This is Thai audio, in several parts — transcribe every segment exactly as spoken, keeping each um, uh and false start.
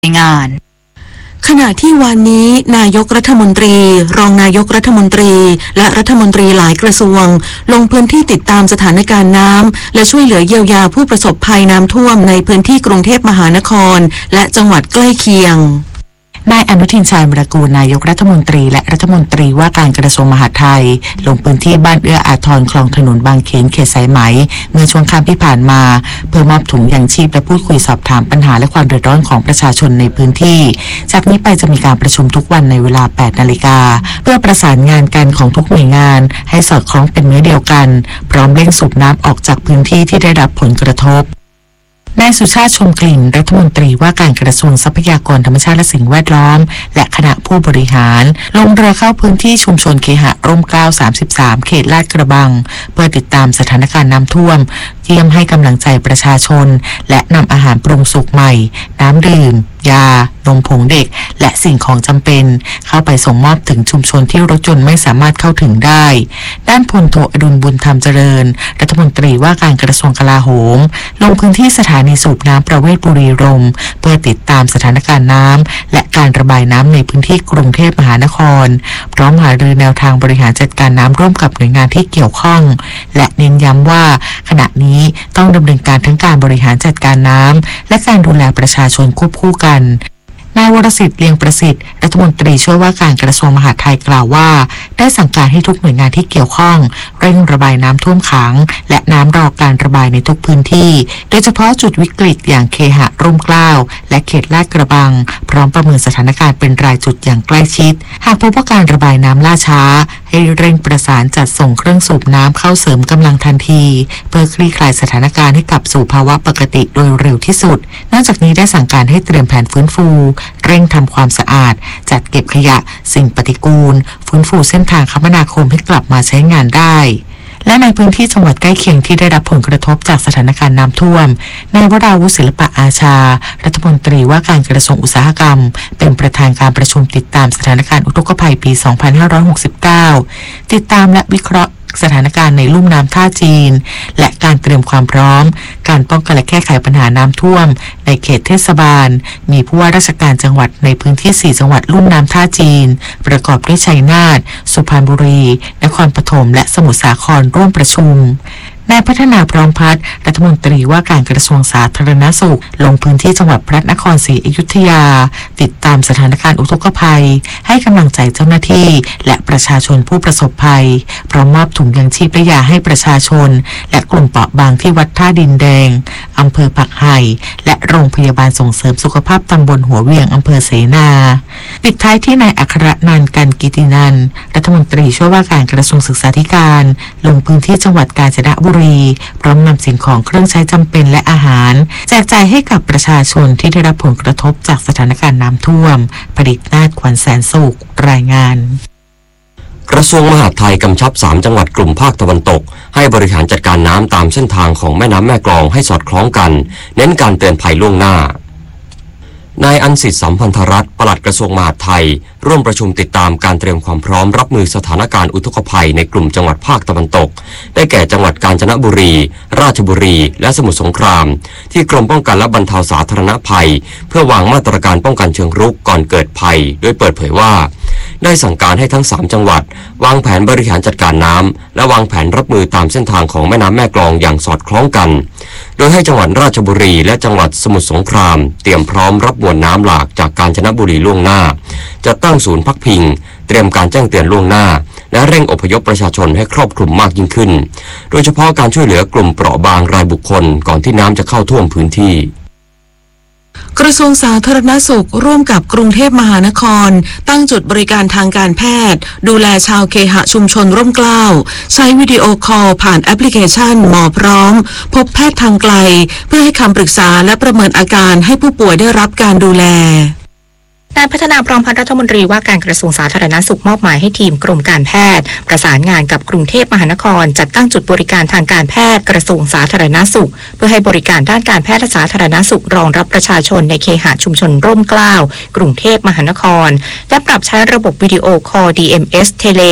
งานขณะที่วันนี้นายกรัฐมนตรีรองนายกรัฐมนตรีและรัฐมนตรีหลายกระทรวงลงพื้นที่ติดตามสถานการณ์น้ำและช่วยเหลือเยียวยาผู้ประสบภัยน้ำท่วมในพื้นที่กรุงเทพมหานครและจังหวัดใกล้เคียงนายอนุทินชาญวิรากูลนายกรัฐมนตรีและรัฐมนตรีว่าการกระทรวงมหาดไทยลงพื้นที่บ้านเอื้ออาทรคลองถนนบางเขนเขตสายไหมเมื่อช่วงค่ำที่ผ่านมาเพื่อมอบถุงยางชีพและพูดคุยสอบถามปัญหาและความเดือดร้อนของประชาชนในพื้นที่จากนี้ไปจะมีการประชุมทุกวันในเวลา แปดนาฬิกาเพื่อประสานงานกันของทุกหน่วยงานให้สอดคล้องเป็นเนื้อเดียวกันพร้อมเร่งสูบน้ำออกจากพื้นที่ที่ได้รับผลกระทบนายสุชาติชมกลิ่นรัฐมนตรีว่าการกระทรวงทรัพยากรธรรมชาติและสิ่งแวดล้อมและคณะผู้บริหารลงเรือเข้าพื้นที่ชุมชนเคหะร่มเกล้าสามสิบสามเขตลาดกระบังเพื่อติดตามสถานการณ์น้ำท่วมเยี่ยมให้กำลังใจประชาชนและนำอาหารปรุงสุกใหม่น้ำดื่มยานมผงเด็กและสิ่งของจำเป็นเข้าไปส่งมอบถึงชุมชนที่รถยนต์ไม่สามารถเข้าถึงได้ด้านพลโทอดุลบุญธรรมเจริญรัฐมนตรีว่าการกระทรวงกลาโหมลงพื้นที่สถานีสูบน้ำประเวศบุรีรมย์เพื่อติดตามสถานการณ์น้ำและการระบายน้ำในพื้นที่กรุงเทพมหานครพร้อมหารือแนวทางบริหารจัดการน้ำร่วมกับหน่วยงานที่เกี่ยวข้องและเน้นย้ำว่าขณะนี้ต้องดำเนินการทั้งการบริหารจัดการน้ำและการดูแลประชาชนควบคู่กันนายวรสิทธิ์เลียงประสิทธิ์รัฐมนตรีช่วยว่าการกระทรวงมหาดไทยกล่าวว่าได้สั่งการให้ทุกหน่วยงานที่เกี่ยวข้องเร่งระบายน้ำท่วมขังและน้ำรอการระบายในทุกพื้นที่โดยเฉพาะจุดวิกฤตอย่างเคหะร่มเกล้าและเขตลาดกระบังพร้อมประเมินสถานการณ์เป็นรายจุดอย่างใกล้ชิดหากพบว่าการระบายน้ำล่าช้าให้เร่งประสานจัดส่งเครื่องสูบน้ำเข้าเสริมกำลังทันทีเพื่อคลี่คลายสถานการณ์ให้กลับสู่ภาวะปกติโดยเร็วที่สุดนอกจากนี้ได้สั่งการให้เตรียมแผนฟื้นฟูเร่งทำความสะอาดจัดเก็บขยะสิ่งปฏิกูลฟื้นฟูเส้นทางคมนาคมให้กลับมาใช้งานได้และในพื้นที่จังหวัดใกล้เคียงที่ได้รับผลกระทบจากสถานการณ์น้ำท่วมนายวราวุฒิศิลปะอาชารัฐมนตรีว่าการกระทรวงอุตสาหกรรมเป็นประธานการประชุมติดตามสถานการณ์อุทกภัยปี สองพันห้าร้อยหกสิบเก้า ติดตามและวิเคราะห์สถานการณ์ในลุ่มน้ำท่าจีนและการเตรียมความพร้อมการป้องกันและแก้ไขปัญหาน้ำท่วมในเขตเทศบาลมีผู้ว่าราชการจังหวัดในพื้นที่สี่จังหวัดลุ่มน้ำท่าจีนประกอบด้วยชัยนาทสุพรรณบุรีนครปฐมและสมุทรสาครร่วมประชุมนายพัฒนาพร้อมพัฒน์รัฐมนตรีว่าการกระทรวงสาธารณสุขลงพื้นที่จังหวัดพระนครศรีอยุธยาติดตามสถานการณ์อุทกภัยให้กำลังใจเจ้าหน้าที่และประชาชนผู้ประสบภัยพร้อมมอบถุงยางชีพและยาให้ประชาชนและกลุ่มเปราะบางที่วัดท่าดินแดงอำเภอปักไห่และโรงพยาบาลส่งเสริมสุขภาพตำบลหัวเวียงอำเภอเสนาปิดท้ายที่นายอัครนันท์ กันกิตินันท์รัฐมนตรีช่วยว่าการกระทรวงศึกษาธิการลงพื้นที่จังหวัดกาญจนบุรีพร้อมนำสิ่งของเครื่องใช้จำเป็นและอาหารแจกจ่ายให้กับประชาชนที่ได้รับผลกระทบจากสถานการณ์น้ำท่วมผลิตนาฏขวัญแสนสุขรายงานกระทรวงมหาดไทยกำชับสามจังหวัดกลุ่มภาคตะวันตกให้บริหารจัดการน้ำตามเส้นทางของแม่น้ำแม่กลองให้สอดคล้องกันเน้นการเตือนภัยล่วงหน้านายอันสิทธิ์สัมพันธรัตน์ปลัดกระทรวงมหาดไทยร่วมประชุมติดตามการเตรียมความพร้อมรับมือสถานการณ์อุทกภัยในกลุ่มจังหวัดภาคตะวันตกได้แก่จังหวัดกาญจนบุรีราชบุรีและสมุทรสงครามที่กรมป้องกันและบรรเทาสาธารณภัยเพื่อวางมาตรการป้องกันเชิงรุกก่อนเกิดภัยโดยเปิดเผยว่าได้สั่งการให้ทั้งสามจังหวัดวางแผนบริหารจัดการน้ำและวางแผนรับมือตามเส้นทางของแม่น้ำแม่กลองอย่างสอดคล้องกันโดยให้จังหวัดราชบุรีและจังหวัดสมุทรสงครามเตรียมพร้อมรับมวลน้ำหลากจากกาญจนบุรีล่วงหน้าจะตั้งศูนย์พักพิงเตรียมการแจ้งเตือนล่วงหน้าและเร่งอพยพประชาชนให้ครอบคลุมมากยิ่งขึ้นโดยเฉพาะการช่วยเหลือกลุ่มเปราะบางรายบุคคลก่อนที่น้ำจะเข้าท่วมพื้นที่กระทรวงสาธารณสุขร่วมกับกรุงเทพมหานครตั้งจุดบริการทางการแพทย์ดูแลชาวเคหะชุมชนร่มเกล้าใช้วิดีโอคอลผ่านแอปพลิเคชันหมอพร้อมพบแพทย์ทางไกลเพื่อให้คำปรึกษาและประเมินอาการให้ผู้ป่วยได้รับการดูแลนายพัฒนาพร้อมพัฒน์รัฐมนตรีว่าการกระทรวงสาธารณสุขมอบหมายให้ทีมกรมการแพทย์ประสานงานกับกรุงเทพมหานครจัดตั้งจุดบริการทางการแพทย์กระทรวงสาธารณสุขเพื่อให้บริการด้านการแพทย์และสาธารณสุขรองรับประชาชนในเคหะชุมชนร่มเกล้ากรุงเทพมหานครและปรับใช้ระบบวิดีโอคอล ดี เอ็ม เอส เทเล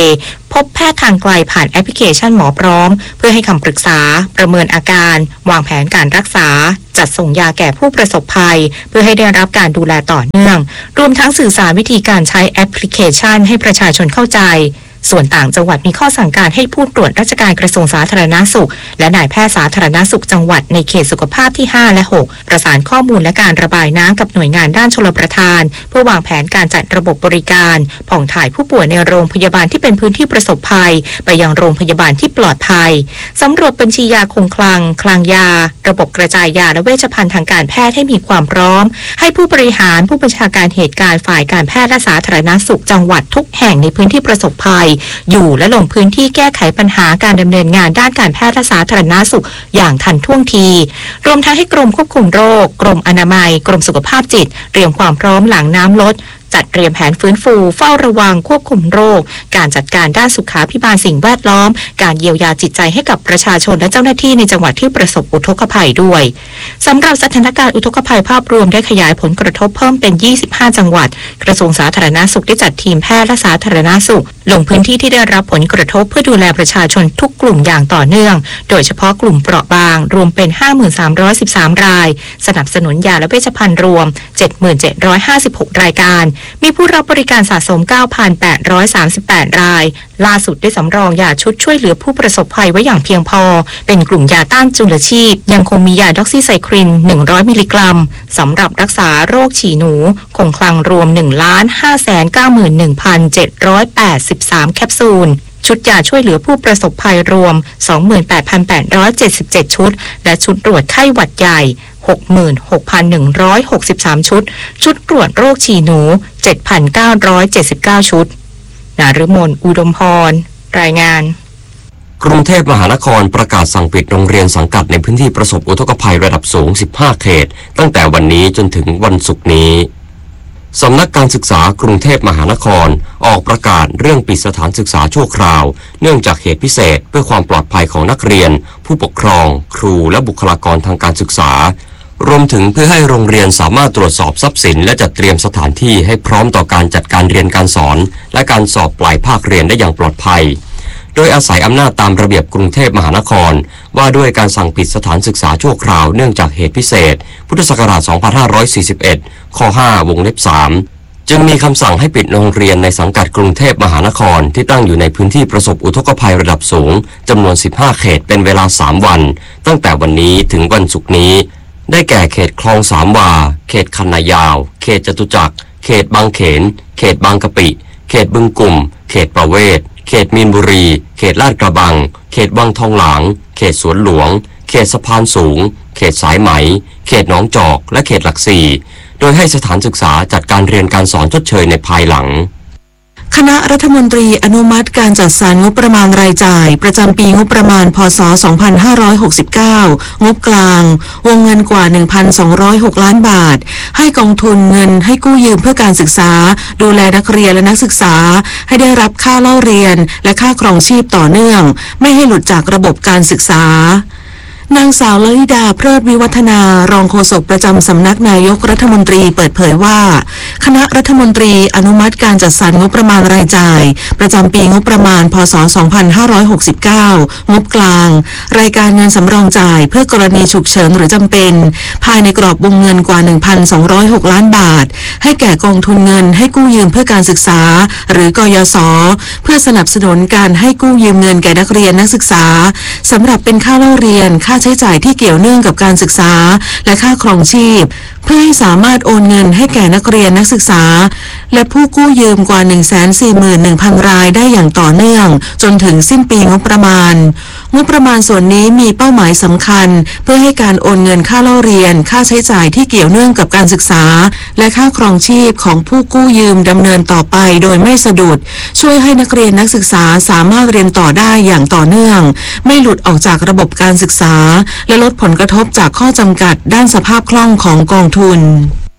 พบแพทย์ทางไกลผ่านแอปพลิเคชันหมอพร้อมเพื่อให้คำปรึกษาประเมินอาการวางแผนการรักษาจัดส่งยาแก่ผู้ประสบภัยเพื่อให้ได้รับการดูแลต่อเนื่องรวมทั้งสื่อสารวิธีการใช้แอปพลิเคชันให้ประชาชนเข้าใจส่วนต่างจังหวัดมีข้อสั่งการให้ผู้ตรวจราชการกระทรวงสาธารณสุขและนายแพทย์สาธารณสุขจังหวัดในเขตสุขภาพที่ห้าและหกประสานข้อมูลและการระบายน้ำกับหน่วยงานด้านชลประทานเพื่อวางแผนการจัดระบบบริการผ่องถ่ายผู้ป่วยในโรงพยาบาลที่เป็นพื้นที่ประสบภัยไปยังโรงพยาบาลที่ปลอดภัยสำรวจบัญชียาคงคลังคลังยาระบบกระจายยาและเวชภัณฑ์ทางการแพทย์ให้มีความพร้อมให้ผู้บริหารผู้บัญชาการเหตุการณ์ฝ่ายการแพทย์และสาธารณสุขจังหวัดทุกแห่งในพื้นที่ประสบภัยอยู่และลงพื้นที่แก้ไขปัญหาการดำเนินงานด้านการแพทย์และสาธารณสุขอย่างทันท่วงทีรวมทั้งให้กรมควบคุมโรคกรมอนามัยกรมสุขภาพจิตเตรียมความพร้อมหลังน้ำลดจัดเตรียมแผนฟื้นฟูเฝ้าระวังควบคุมโรคการจัดการด้านสุขาภิบาลสิ่งแวดล้อมการเยียวยาจิตใจให้กับประชาชนและเจ้าหน้าที่ในจังหวัดที่ประสบอุทกภัยด้วยสำหรับสถานการณ์อุทกภัยภาพรวมได้ขยายผลกระทบเพิ่มเป็นยี่สิบห้าจังหวัดกระทรวงสาธารณสุขได้จัดทีมแพทย์และสาธารณสุขลงพื้นที่ที่ได้รับผลกระทบเพื่อดูแลประชาชนทุกกลุ่มอย่างต่อเนื่องโดยเฉพาะกลุ่มเปราะบางรวมเป็น ห้าหมื่นสามร้อยสิบสาม รายสนับสนุนยาและเวชภัณฑ์รวม เจ็ดหมื่นเจ็ดร้อยห้าสิบหก รายการมีผู้รับบริการสะสม เก้าพันแปดร้อยสามสิบแปด รายล่าสุดได้สำรองยาชุดช่วยเหลือผู้ประสบภัยไว้อย่างเพียงพอเป็นกลุ่มยาต้านจุลชีพยังคงมียาด็อกซิไซคลินหนึ่งร้อยมิลลิกรัมสำหรับรักษาโรคฉี่หนูคงคลังรวม หนึ่งล้านห้าแสนเก้าหมื่นหนึ่งพันเจ็ดร้อยแปดสิบสาม แคปซูลชุดยาช่วยเหลือผู้ประสบภัยรวม สองหมื่นแปดพันแปดร้อยเจ็ดสิบเจ็ด ชุดและชุดตรวจไข้หวัดใหญ่ หกหมื่นหกพันหนึ่งร้อยหกสิบสาม ชุดชุดตรวจโรคฉี่หนู เจ็ดพันเก้าร้อยเจ็ดสิบเก้า ชุดนฤมลอุดมพรรายงานกรุงเทพมหานครประกาศสั่งปิดโรงเรียนสังกัดในพื้นที่ประสบอุทกภัยระดับสูงสิบห้าเขตตั้งแต่วันนี้จนถึงวันศุกร์นี้สำนักการศึกษากรุงเทพมหานครออกประกาศเรื่องปิดสถานศึกษาชั่วคราวเนื่องจากเหตุพิเศษเพื่อความปลอดภัยของนักเรียนผู้ปกครองครูและบุคลากรทางการศึกษารวมถึงเพื่อให้โรงเรียนสามารถตรวจสอบทรัพย์สินและจัดเตรียมสถานที่ให้พร้อมต่อการจัดการเรียนการสอนและการสอบปลายภาคเรียนได้อย่างปลอดภัยโดยอาศัยอำนาจตามระเบียบกรุงเทพมหานครว่าด้วยการสั่งปิดสถานศึกษาชั่วคราวเนื่องจากเหตุพิเศษพุทธศักราช สองพันห้าร้อยสี่สิบเอ็ด ข้อ ห้า วงเล็บ สามจึงมีคำสั่งให้ปิดโรงเรียนในสังกัดกรุงเทพมหานครที่ตั้งอยู่ในพื้นที่ประสบอุทกภัยระดับสูงจำนวนสิบห้าเขตเป็นเวลาสามวันตั้งแต่วันนี้ถึงวันศุกร์นี้ได้แก่เขตคลองสามวาเขตคันนายาวเขตจตุจักรเขตบางเขนเขตบางกะปิเขตบึงกุ่มเขตประเวศเขตมีนบุรีเขตลาดกระบังเขตวังทองหลางเขตสวนหลวงเขตสะพานสูงเขตสายไหมเขตหนองจอกและเขตหลักสี่โดยให้สถานศึกษาจัดการเรียนการสอนชดเชยในภายหลังคณะรัฐมนตรีอนุมัติการจัดสรรงบประมาณรายจ่ายประจำปีงบประมาณพ.ศ. สองพันห้าร้อยหกสิบเก้างบกลางวงเงินกว่า หนึ่งพันสองร้อยหก ล้านบาทให้กองทุนเงินให้กู้ยืมเพื่อการศึกษาดูแลนักเรียนและนักศึกษาให้ได้รับค่าเล่าเรียนและค่าครองชีพต่อเนื่องไม่ให้หลุดจากระบบการศึกษานางสาวลลิดาเพลิดวิวัฒนารองโฆษกประจำสำนักนายกรัฐมนตรีเปิดเผยว่าคณะรัฐมนตรีอนุมัติการจัดสรรงบประมาณรายจ่ายประจำปีงบประมาณพ.ศ. สองพันห้าร้อยหกสิบเก้างบกลางรายการเงินสำรองจ่ายเพื่อกรณีฉุกเฉินหรือจำเป็นภายในกรอบวงเงินกว่า หนึ่งพันสองร้อยหก ล้านบาทให้แก่กองทุนเงินให้กู้ยืมเพื่อการศึกษาหรือกยศเพื่อสนับสนุนการให้กู้ยืมเงินแก่นักเรียนนักศึกษาสำหรับเป็นค่าเล่าเรียนค่าใช้จ่ายที่เกี่ยวเนื่องกับการศึกษาและค่าครองชีพเพื่อให้สามารถโอนเงินให้แก่นักเรียนนักศึกษาและผู้กู้ยืมกว่า หนึ่งแสนสี่หมื่นหนึ่งพัน รายได้อย่างต่อเนื่องจนถึงสิ้นปีงบประมาณงบประมาณส่วนนี้มีเป้าหมายสำคัญเพื่อให้การโอนเงินค่าเล่าเรียนค่าใช้จ่ายที่เกี่ยวเนื่องกับการศึกษาและค่าครองชีพของผู้กู้ยืมดำเนินต่อไปโดยไม่สะดุดช่วยให้นักเรียนนักศึกษาสามารถเรียนต่อได้อย่างต่อเนื่องไม่หลุดออกจากระบบการศึกษาและลดผลกระทบจากข้อจำกัดด้านสภาพคล่องของกองทุน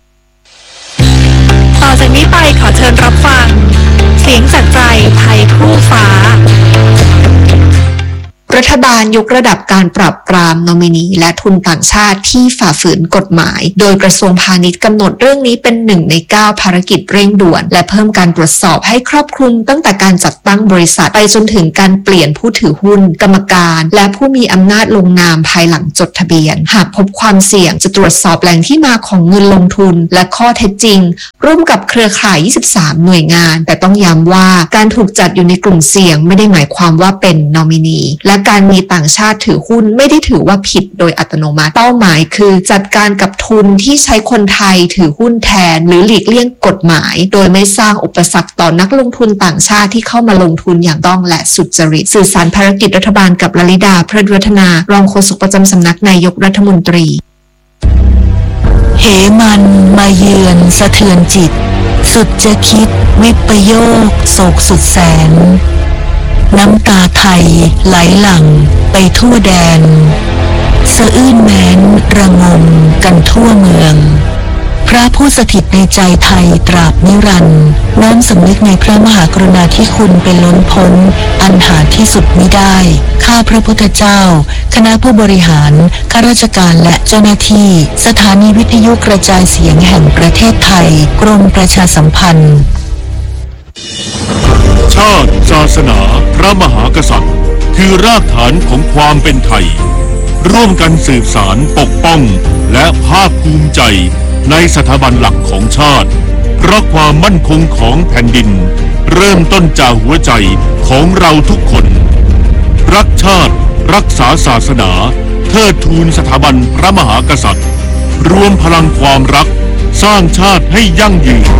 ต่อจากนี้ไปขอเชิญรับฟังเสียงจากใจไทยคู่ฟ้ารัฐบาลยกระดับการปราบปรามนอมินีและทุนต่างชาติที่ฝ่าฝืนกฎหมายโดยกระทรวงพาณิชย์กำหนดเรื่องนี้เป็นหนึ่งในเก้าภารกิจเร่งด่วนและเพิ่มการตรวจสอบให้ครอบคลุมตั้งแต่การจัดตั้งบริษัทไปจนถึงการเปลี่ยนผู้ถือหุ้นกรรมการและผู้มีอำนาจลงนามภายหลังจดทะเบียนหากพบความเสี่ยงจะตรวจสอบแหล่งที่มาของเงินลงทุนและข้อเท็จจริงร่วมกับเครือข่ายยี่สิบสามหน่วยงานแต่ต้องย้ำว่าการถูกจัดอยู่ในกลุ่มเสี่ยงไม่ได้หมายความว่าเป็นนอมินีและการมีต่างชาติถือหุ้นไม่ได้ถือว่าผิดโดยอัตโนมัติเป้าหมายคือจัดการกับทุนที่ใช้คนไทยถือหุ้นแทนหรือหลีกเลี่ยงกฎหมายโดยไม่สร้างอุปสรรคต่อนักลงทุนต่างชาติที่เข้ามาลงทุนอย่างต้องและสุจริตสื่อสารภารกิจรัฐบาลกับลลิดาพระวัฒนารองโฆษกประจำสำนักนายกรัฐมนตรีเหมันมาเยือนสะเทือนจิตสุดจะคิดวิปโยคโศกสุดแสนน้ำตาไทยไหลหลั่งไปทั่วแดนสะอื้นแม้นระงมกันทั่วเมืองพระผู้สถิตในใจไทยตราบนิรันดร์น้อมสำนึกในพระมหากรุณาธิคุณเป็นล้นพ้นอันหาที่สุดมิได้ข้าพระพุทธเจ้าคณะผู้บริหารข้าราชการและเจ้าหน้าที่สถานีวิทยุกระจายเสียงแห่งประเทศไทยกรมประชาสัมพันธ์ชาติศาสนาพระมหากษัตริย์คือรากฐานของความเป็นไทยร่วมกันสืบสานปกป้องและภาคภูมิใจในสถาบันหลักของชาติเพราะความมั่นคงของแผ่นดินเริ่มต้นจากหัวใจของเราทุกคนรักชาติรักษาศาสนาเทิดทูนสถาบันพระมหากษัตริย์รวมพลังความรักสร้างชาติให้ยั่งยืน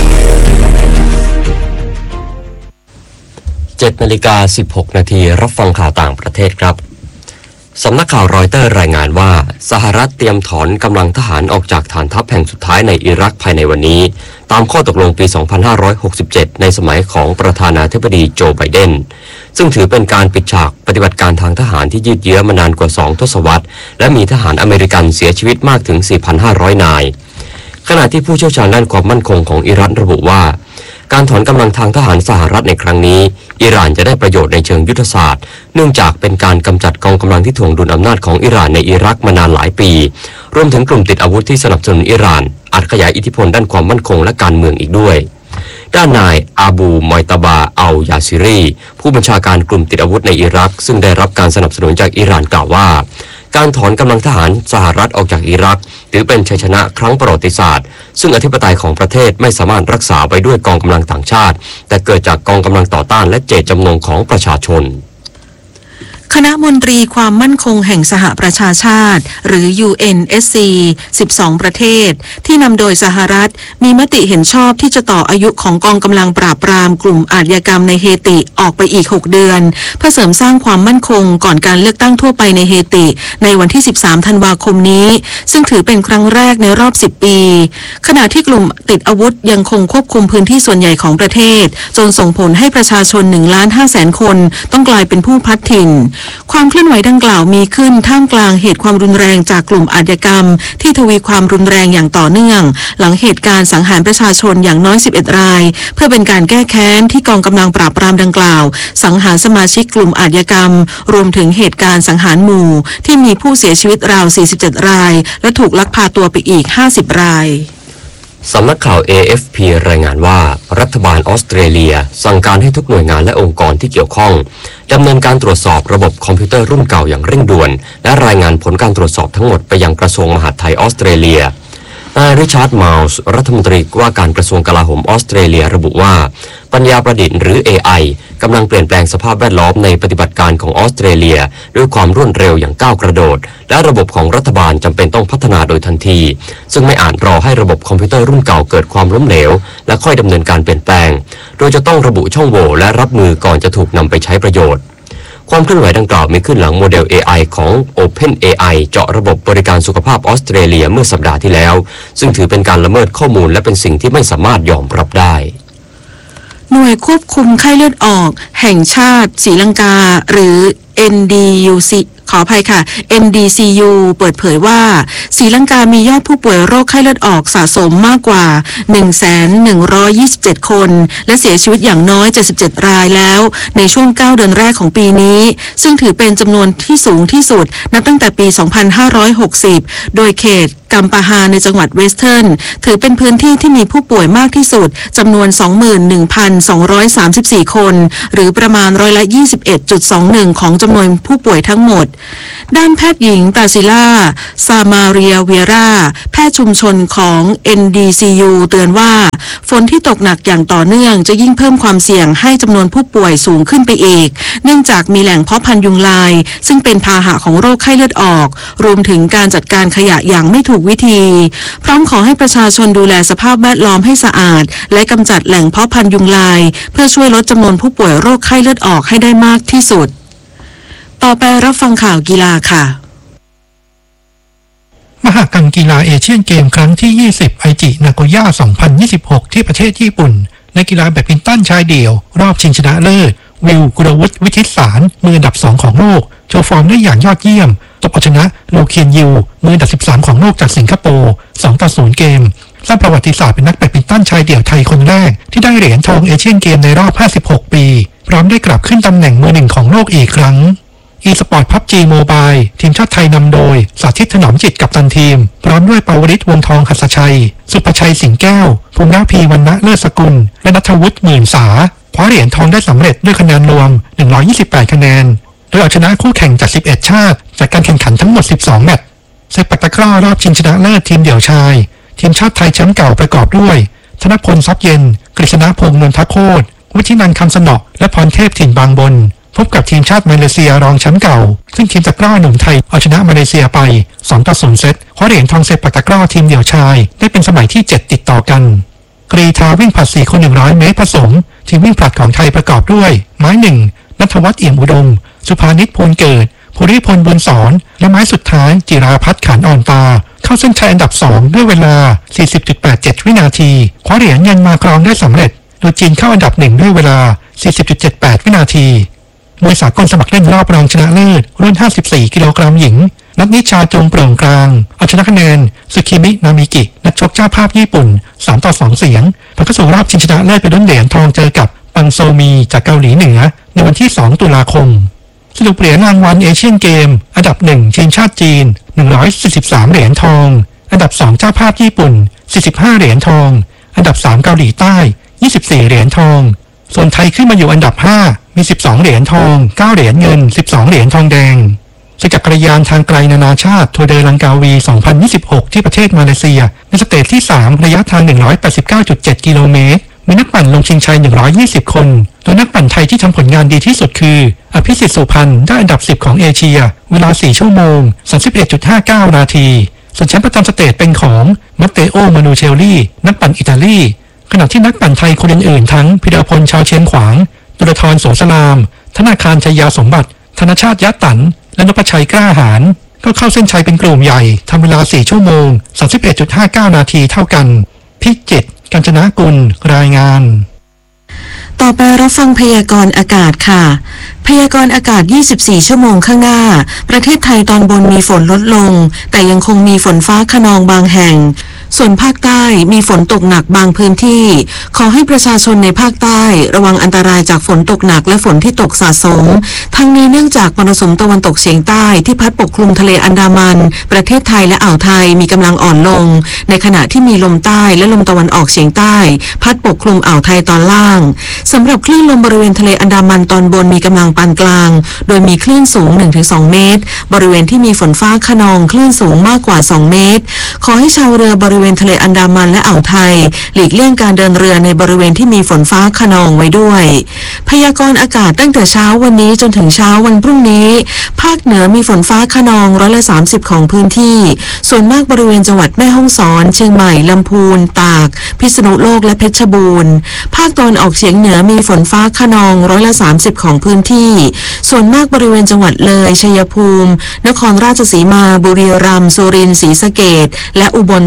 เจ็ดนาฬิกาสิบหกนาทีรับฟังข่าวต่างประเทศครับสำนักข่าวรอยเตอร์รายงานว่าสหรัฐเตรียมถอนกำลังทหารออกจากฐานทัพแห่งสุดท้ายในอิรักภายในวันนี้ตามข้อตกลงปี สองพันห้าร้อยหกสิบเจ็ด ในสมัยของประธานาธิบดีโจไบเดนซึ่งถือเป็นการปิดฉากปฏิบัติการทางทหารที่ยืดเยื้อมานานกว่าสองทศวรรษและมีทหารอเมริกันเสียชีวิตมากถึง สี่พันห้าร้อย นายขณะที่ผู้เชี่ยวชาญด้านความมั่นคงของอิรักระบุว่าการถอนกำลังทางทหารสหรัฐในครั้งนี้อิหร่านจะได้ประโยชน์ในเชิงยุทธศาสตร์เนื่องจากเป็นการกำจัดกองกำลังที่ถ่วงดุลอำนาจของอิหร่านในอิรักมานานหลายปีรวมถึงกลุ่มติดอาวุธที่สนับสนุนอิหร่านอาจขยายอิทธิพลด้านความมั่นคงและการเมืองอีกด้วยด้านนายอาบูมอยตาบาอัลยาซิรีผู้บัญชาการกลุ่มติดอาวุธในอิรักซึ่งได้รับการสนับสนุนจากอิหร่านกล่าวว่าการถอนกำลังทหารสหรัฐออกจากอิรักถือเป็นชัยชนะครั้งประวัติศาสตร์ซึ่งอธิปไตยของประเทศไม่สามารถรักษาไว้ด้วยกองกำลังต่างชาติแต่เกิดจากกองกำลังต่อต้านและเจตจำนงของประชาชนคณะมนตรีความมั่นคงแห่งสหประชาชาติหรือ ยู เอ็น เอส ซี สิบสอง ประเทศที่นำโดยสหรัฐมีมติเห็นชอบที่จะต่ออายุของกองกำลังปราบปรามกลุ่มอาชญากรรมในเฮติออกไปอีกหกเดือนเพื่อเสริมสร้างความมั่นคงก่อนการเลือกตั้งทั่วไปในเฮติในวันที่สิบสามธันวาคมนี้ซึ่งถือเป็นครั้งแรกในรอบสิบปีขณะที่กลุ่มติดอาวุธยังคงควบคุมพื้นที่ส่วนใหญ่ของประเทศจนส่งผลให้ประชาชน หนึ่งล้านห้าแสน คนต้องกลายเป็นผู้พลัดถิ่นความเคลื่อนไหวดังกล่าวมีขึ้นท่ามกลางเหตุความรุนแรงจากกลุ่มอาชญากรรมที่ทวีความรุนแรงอย่างต่อเนื่องหลังเหตุการณ์สังหารประชาชนอย่างน้อยสิบเอ็ดรายเพื่อเป็นการแก้แค้นที่กองกำลังปราบปรามดังกล่าวสังหารสมาชิกกลุ่มอาชญากรรมรวมถึงเหตุการณ์สังหารหมู่ที่มีผู้เสียชีวิตราวสี่สิบเจ็ดรายและถูกลักพาตัวไปอีกห้าสิบรายสำนักข่าว เอ เอฟ พี รายงานว่ารัฐบาลออสเตรเลียสั่งการให้ทุกหน่วยงานและองค์กรที่เกี่ยวข้องดำเนินการตรวจสอบระบบคอมพิวเตอร์รุ่นเก่าอย่างเร่งด่วนและรายงานผลการตรวจสอบทั้งหมดไปยังกระทรวงมหาดไทยออสเตรเลียนายริชาร์ดมัลส์รัฐมนตรีว่าการกระทรวงกลาโหมออสเตรเลียระบุว่าปัญญาประดิษฐ์หรือ เอ ไอ กำลังเปลี่ยนแปลงสภาพแวดล้อมในปฏิบัติการของออสเตรเลียด้วยความรวดเร็วอย่างก้าวกระโดดและระบบของรัฐบาลจำเป็นต้องพัฒนาโดยทันทีซึ่งไม่อาจรอให้ระบบคอมพิวเตอร์รุ่นเก่าเกิดความล้มเหลวและค่อยดำเนินการเปลี่ยนแปลงโดยจะต้องระบุช่องโหว่และรับมือก่อนจะถูกนำไปใช้ประโยชน์ความเคลื่อนไหวดังกล่าวมีขึ้นหลังโมเดล เอ ไอ ของ Open เอ ไอ เจาะระบบบริการสุขภาพออสเตรเลียเมื่อสัปดาห์ที่แล้วซึ่งถือเป็นการละเมิดข้อมูลและเป็นสิ่งที่ไม่สามารถยอมรับได้หน่วยควบคุมไข้เลือดออกแห่งชาติศรีลังกาหรือ เอ็น ดี ยู ซี ขขออภัยค่ะ เอ็น ดี ซี ยู เปิดเผยว่าศรีลังกามียอดผู้ป่วยโรคไข้เลือดออกสะสมมากกว่า หนึ่งแสนหนึ่งร้อยยี่สิบเจ็ด คนและเสียชีวิตอย่างน้อยเจ็ดสิบเจ็ดรายแล้วในช่วงเก้าเดือนแรกของปีนี้ซึ่งถือเป็นจำนวนที่สูงที่สุดนับตั้งแต่ปี สองพันห้าร้อยหกสิบ โดยเขตกัมปาฮาในจังหวัดเวสเทิร์นถือเป็นพื้นที่ที่มีผู้ป่วยมากที่สุดจำนวน สองหมื่นหนึ่งพันสองร้อยสามสิบสี่ คนหรือประมาณร้อยละ ยี่สิบเอ็ดจุดสองหนึ่ง ของจำนวนผู้ป่วยทั้งหมดด้านแพทย์หญิงตาซิล่าซามาเรียเวียราแพทย์ชุมชนของ เอ็น ดี ซี ยู เตือนว่าฝนที่ตกหนักอย่างต่อเนื่องจะยิ่งเพิ่มความเสี่ยงให้จำนวนผู้ป่วยสูงขึ้นไปอีกเนื่องจากมีแหล่งเพาะพันธุ์ยุงลายซึ่งเป็นพาหะของโรคไข้เลือดออกรวมถึงการจัดการขยะอย่างไม่ถูกวิธีพร้อมขอให้ประชาชนดูแลสภาพแวดล้อมให้สะอาดและกำจัดแหล่งเพาะพันธุ์ยุงลายเพื่อช่วยลดจำนวนผู้ป่วยโรคไข้เลือดออกให้ได้มากที่สุดต่อไปรับฟังข่าวกีฬาค่ะมหกรรมกีฬาเอเชียนเกมครั้งที่ยี่สิบไอจินาโกย่าสองพันยี่สิบหกที่ประเทศญี่ปุ่นในกีฬาแบดมินตันชายเดี่ยวรอบชิงชนะเลิศวิวกุลวุฒิวิทิตสารมืออันดับสองของโลกโชว์ฟอร์มได้อย่างยอดเยี่ยมตบเอาชนะโลเคียนยิวมืออันดับสิบสามของโลกจากสิงคโปร์สองต่อศูนย์เกมสร้างประวัติศาสตร์เป็นนักแบดมินตันชายเดี่ยวไทยคนแรกที่ได้เหรียญทองเอเชียนเกมในรอบห้าสิบหกปีพร้อมได้กลับขึ้นตำแหน่งมือหนึ่งของโลกอีกครั้งอีสปอร์ตพับจีโมบายทีมชาติไทยนำโดยสาธิตถนอมจิตกัปตันทีมพร้อมด้วยปวริศวงทองหัสชัยสุภชัยสิงแก้วภูมินาพีวรรณะเลิศสกุลและณัฐวุฒิหมื่นสาคว้าเหรียญทองได้สำเร็จด้วยคะแนนรวมหนึ่งร้อยยี่สิบแปดคะแนนโดยเอาชนะคู่แข่งจากสิบเอ็ดชาติจากการแข่งขันทั้งหมดสิบสองแมตช์เซปักตะกร้อรอบชิงชนะเลิศทีมเดี่ยวชายทีมชาติไทยแชมป์เก่าประกอบด้วยธนพลทรัพย์เย็นกฤษณพงษ์นนทโคตรวิชินันท์คำสนอและพรเทพถิ่นบางบนพบกับทีมชาติมาเลเซียรองแชมป์เก่าซึ่งทีมตะกร้อหนุ่มไทยเอาชนะมาเลเซียไปสองต่อศูนย์เซตคว้าเหรียญทองเซปักตะกร้อทีมเดี่ยวชายได้เป็นสมัยที่เจ็ดติดต่อกันกรีฑาวิ่งผลัดสี่คนหนึ่งร้อยเมตรผสมทีมวิ่งผลัดของไทยประกอบด้วยไม้หนึ่งณัฐวัฒน์เอี่ยมอุดมสุภานิชภูลเกิดภูริพลบุญสอนและไม้สุดท้ายจิราพัฒน์ขันอ่อนตาเข้าเส้นชัยอันดับสองด้วยเวลา สี่สิบจุดแปดเจ็ด วินาทีคว้าเหรียญเงินมาครองได้สำเร็จโดยจีนเข้าอันดับหนึ่งด้วยเวลา สี่สิบจุดเจ็ดแปด วินาทีมวยสากลสมัครเล่นรอบรองชนะเลิศรุ่นห้าสิบสี่กิโลกรัมหญิงนัทนิชาจงโปร่งกลางเอาชนะคะแนนสึคิมินามิกินักชกเจ้าภาพญี่ปุ่นสามต่อสองเสียงผ่านเข้าสู่รอบชิงชนะเลิศไปลุ้นเหรียญทองเจอกับปังโซมีจากเกาหลีเหนือในวันที่สองตุลาคมสรุปเหรียญรางวัลเอเชียนเกมอันดับหนึ่งทีมชาติจีนหนึ่งร้อยสี่สิบสามเหรียญทองอันดับสองเจ้าภาพญี่ปุ่นสี่สิบห้าเหรียญทองอันดับสามเกาหลีใต้ยี่สิบสี่เหรียญทองส่วนไทยขึ้นมาอยู่อันดับห้ามีสิบสองเหรียญทองเก้าเหรียญเงินสิบสองเหรียญทองแดงจักรยานทางไกลนานาชาติทัวร์เดลังกาวีสองพันยี่สิบหกที่ประเทศมาเลเซียในสเตจที่สามระยะทางหนึ่งร้อยแปดสิบเก้าจุดเจ็ดกิโลเมตรมีนักปั่นลงชิงชัยหนึ่งร้อยยี่สิบคนโดยนักปั่นไทยที่ทำผลงานดีที่สุดคืออภิสิทธิ์สุพรรณได้อันดับสิบของเอเชียเวลาสี่ชั่วโมง สามสิบเอ็ดจุดห้าเก้า นาทีส่วนแชมป์ประจำสเตจเป็นของมัตเตโอมานูเชลลี่นักปั่นอิตาลีขณะที่นักปั่นไทยคนอื่นๆทั้งพิรพลชาวเชียงขวางดุลธรโสสลามธนาคารชัยยาสมบัติธนชาติยะตันและนพชัยกล้าหาญก็เข้าเส้นชัยเป็นกลุ่มใหญ่ทำเวลาสี่ชั่วโมง สามสิบเอ็ดจุดห้าเก้า นาทีเท่ากันพิจิตรกัญจนากุลรายงานต่อไปรับฟังพยากรณ์อากาศค่ะพยากรณ์อากาศยี่สิบสี่ชั่วโมงข้างหน้าประเทศไทยตอนบนมีฝนลดลงแต่ยังคงมีฝนฟ้าคะนองบางแห่งส่วนภาคใต้มีฝนตกหนักบางพื้นที่ขอให้ประชาชนในภาคใต้ระวังอันตรายจากฝนตกหนักและฝนที่ตกสะสมทั้งนี้เนื่องจากมรสุมตะวันตกเฉียงใต้ที่พัดปกคลุมทะเลอันดามันประเทศไทยและอ่าวไทยมีกำลังอ่อนลงในขณะที่มีลมใต้และลมตะวันออกเฉียงใต้พัดปกคลุมอ่าวไทยตอนล่างสำหรับคลื่นลมบริเวณทะเลอันดามันตอนบนมีกำลังปานกลางโดยมีคลื่นสูง หนึ่งถึงสอง เมตรบริเวณที่มีฝนฟ้าคะนองคลื่นสูงมากกว่าสองเมตรขอให้ชาวเรือบริเวณทะเลอันดามันและอ่าวไทยหลีกเลี่ยงการเดินเรือในบริเวณที่มีฝนฟ้าคะนองไว้ด้วยพยากรณ์อากาศตั้งแต่เช้าวันนี้จนถึงเช้าวันพรุ่งนี้ภาคเหนือมีฝนฟ้าคะนองร้อยละสามสิบของพื้นที่ส่วนมากบริเวณจังหวัดแม่ฮ่องสอนเชียงใหม่ลำพูนตากพิษณุโลกและเพชรบูรณ์ภาคตะวันออกเฉียงเหนือมีฝนฟ้าคะนองร้อยละสามสิบของพื้นที่ส่วนมากบริเวณจังหวัดเลยชัยภูมินครราชสีมาบุรีรัมย์สุรินทร์ศรีสะเกษและอุบลราชธา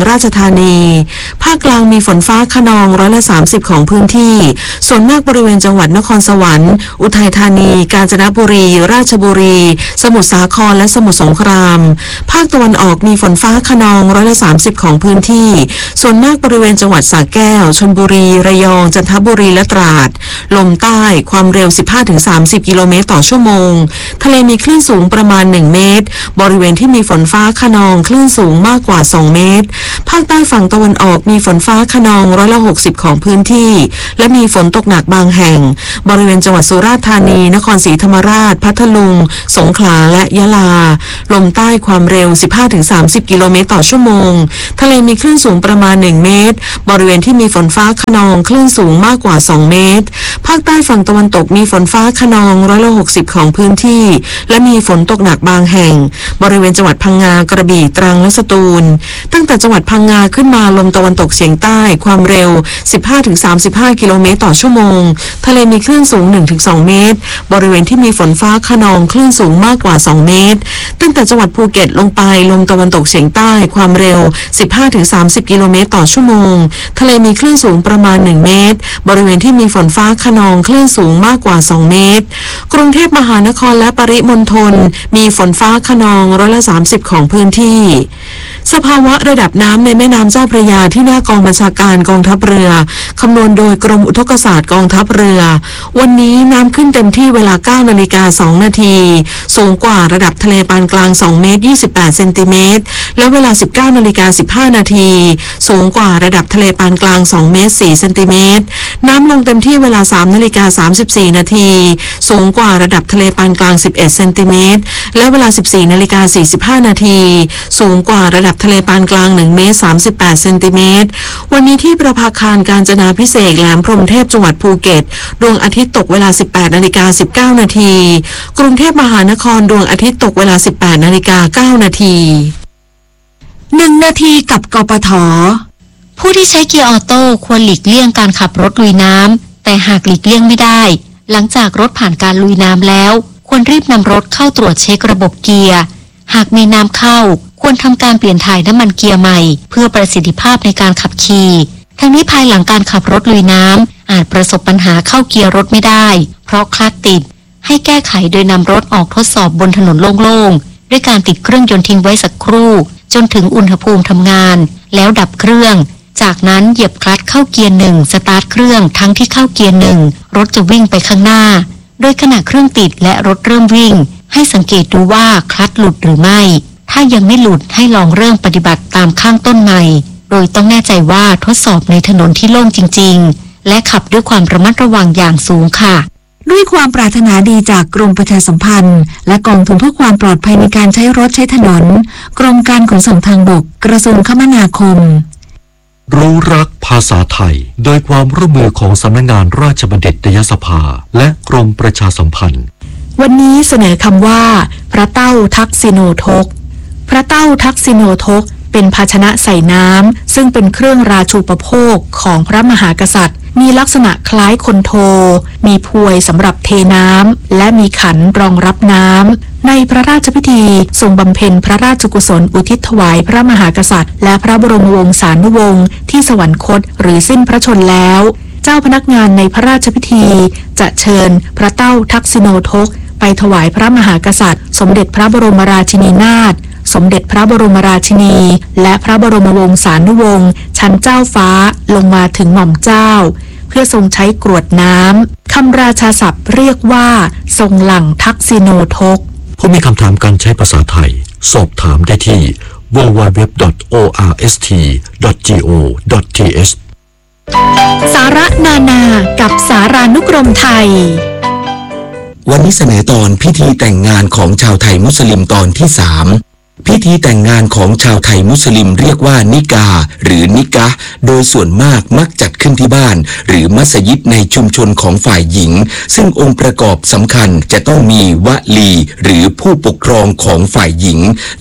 านีภาคกลางมีฝนฟ้าคะนองร้อยละสามสิบของพื้นที่ส่วนมากบริเวณจังหวัดนครสวรรค์อุทัยธานีกาญจนบุรีราชบุรีสมุทรสาครและสมุทรสงครามภาคตะวันออกมีฝนฟ้าคะนองร้อยละสามสิบของพื้นที่ส่วนมากบริเวณจังหวัดสระแก้วชลบุรีระยองจันทบุรีและตราดลมใต้ความเร็ว สิบห้าถึงสามสิบ กิโลเมตรต่อชั่วโมงทะเลมีคลื่นสูงประมาณหนึ่งเมตรบริเวณที่มีฝนฟ้าคะนองคลื่นสูงมากกว่าสองเมตรภาคใต้ฝั่งตะวันออกมีฝนฟ้าคะนองร้อยละหกสิบของพื้นที่และมีฝนตกหนักบางแห่งบริเวณจังหวัดสุราษฎร์ธานีนครศรีธรรมราชพัทลุงสงขลาและยะลาลมใต้ความเร็ว สิบห้าถึงสามสิบ กิโลเมตรต่อชั่วโมงทะเลมีคลื่นสูงประมาณหนึ่งเมตรบริเวณที่มีฝนฟ้าคะนองคลื่นสูงมากกว่าสองเมตรภาคใต้ฝั่งตะวันตกมีฝนฟ้าคะนองร้อยละหกสิบของพื้นที่และมีฝนตกหนักบางแห่งบริเวณจังหวัดพังงากระบี่ตรังและสตูลตั้งแต่จังหวัดพังงาขึ้นมาลมตะวันตกเฉียงใต้ความเร็ว สิบห้าถึงสามสิบห้า กิโลเมตรต่อชั่วโมงทะเลมีคลื่นสูง หนึ่งถึงสอง เมตรบริเวณที่มีฝนฟ้าคะนองคลื่นสูงมากกว่าสองเมตรตั้งแต่จังหวัดภูเก็ตลงไปลมตะวันตกเฉียงใต้ความเร็ว สิบห้าถึงสามสิบ กิโลเมตรต่อชั่วโมงทะเลมีคลื่นสูงประมาณหนึ่งเมตรบริเวณที่มีฝนฟ้าคะนองคลื่นสูงมากกว่าสองเมตรกรุงเทพมหานครและปริมณฑลมีฝนฟ้าคะนองร้อยละสามสิบของพื้นที่สภาวะระดับน้ำในแม่น้ำเจ้าพระยาที่หน้ากองบัญชาการกองทัพเรือคำนวณโดยกรมอุทกศาสตร์กองทัพเรือวันนี้น้ำขึ้นเต็มที่เวลา เก้านาฬิกาสองนาทีสูงกว่าระดับทะเลปานกลางสองเมตรยี่สิบแปดเซนติเมตรและเวลา สิบเก้านาฬิกาสิบห้านาทีสูงกว่าระดับทะเลปานกลางสองเมตรสี่เซนติเมตรน้ำลงเต็มที่เวลา สามนาฬิกาสามสิบสี่นาทีสูงกว่าระดับทะเลปานกลางสิบเอ็ดเซนติเมตรและเวลา สิบสี่นาฬิกาสี่สิบห้านาทีสูงกว่าระดับทะเลปานกลางหนึ่งเมตรสามสิบแปดเซนติเมตรวันนี้ที่ประภาคารกาญจนาภิเษกแหลมพรหมเทพจังหวัดภูเก็ตดวงอาทิตย์ตกเวลา สิบแปดนาฬิกาสิบเก้านาทีกรุงเทพมหานครดวงอาทิตย์ตกเวลา สิบแปดนาฬิกาเก้านาทีหนึ่งนาทีกับกปท. ผู้ที่ใช้เกียร์ออโต้ควรหลีกเลี่ยงการขับรถลุยน้ำแต่หากหลีกเลี่ยงไม่ได้หลังจากรถผ่านการลุยน้ำแล้วควรรีบนำรถเข้าตรวจเช็คระบบเกียร์หากมีน้ำเข้าควรทำการเปลี่ยนถ่ายน้ำมันเกียร์ใหม่เพื่อประสิทธิภาพในการขับขี่ทั้งนี้ภายหลังการขับรถลุยน้ำอาจประสบปัญหาเข้าเกียร์รถไม่ได้เพราะคลัตช์ติดให้แก้ไขโดยนำรถออกทดสอบบนถนนโล่งๆด้วยการติดเครื่องยนต์ทิ้งไว้สักครู่จนถึงอุณหภูมิทำงานแล้วดับเครื่องจากนั้นเหยียบคลัตช์เข้าเกียร์หนึ่งสตาร์ทเครื่องทั้งที่เข้าเกียร์หนึ่งรถจะวิ่งไปข้างหน้าโดยขณะเครื่องติดและรถเริ่มวิ่งให้สังเกตดูว่าคลัตช์หลุดหรือไม่ถ้ายังไม่หลุดให้ลองเริ่มปฏิบัติตามข้างต้นใหม่โดยต้องแน่ใจว่าทดสอบในถนนที่โล่งจริงๆและขับด้วยความระมัดระวังอย่างสูงค่ะด้วยความปรารถนาดีจากกรมประชาสัมพันธ์และกองทุนเพื่อความปลอดภัยในการใช้รถใช้ถนนกรมการขนส่งทางบกกระทรวงคมนาคมรู้รักภาษาไทยโดยความร่วมมือของสำนักงานราชบัณฑิตยสภาและกรมประชาสัมพันธ์วันนี้เสนอคำว่าพระเต้าทักษิโนทกพระเต้าทักษิโนทกเป็นภาชนะใส่น้ำซึ่งเป็นเครื่องราชูปโภคของพระมหากษัตริย์มีลักษณะคล้ายคนโทมีพวยสำหรับเทน้ำและมีขันรองรับน้ำในพระราชพิธีทรงบำเพ็ญพระราชกุศลอุทิศถวายพระมหากษัตริย์และพระบรมวงศานุวงศ์ที่สวรรคตหรือสิ้นพระชนแล้วเจ้าพนักงานในพระราชพิธีจะเชิญพระเต้าทักษิโนทกไปถวายพระมหากษัตริย์สมเด็จพระบรมราชินีนาถสมเด็จพระบรมราชินีและพระบรมวงศานุวงศ์ชั้นเจ้าฟ้าลงมาถึงหม่อมเจ้าเพื่อทรงใช้กรวดน้ำคำราชาศัพท์เรียกว่าทรงหลั่งทักษิโนทกผู้มีคำถามการใช้ภาษาไทยสอบถามได้ที่ ดับเบิลยู ดับเบิลยู ดับเบิลยู ดอท โอ อาร์ เอส ที ดอท จี โอ ดอท ที เอชสาระนานากับสารานุกรมไทยวันนี้เสนอตอนพิธีแต่งงานของชาวไทยมุสลิมตอนที่สามพิธีแต่งงานของชาวไทยมุสลิมเรียกว่านิกาหรือนิกะห์โดยส่วนมากมักจัดขึ้นที่บ้านหรือมัสยิดในชุมชนของฝ่ายหญิงซึ่งองค์ประกอบสำคัญจะต้องมีวะลีหรือผู้ปกครองของฝ่ายหญิงและ